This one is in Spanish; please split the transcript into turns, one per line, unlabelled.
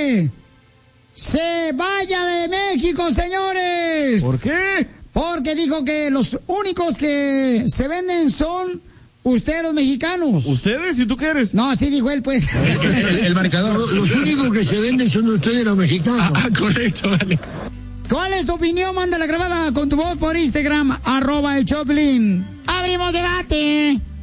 que se vaya de México, señores.
¿Por qué?
Porque dijo que los únicos que se venden son ustedes los mexicanos.
¿Ustedes? ¿Y tú qué eres?
No, así dijo él, pues.
El marcador.
Los únicos que se venden son ustedes los mexicanos.
Correcto, vale.
¿Cuál es tu opinión? Manda la grabada con tu voz por Instagram, @el Choplin. ¡Abrimos debate!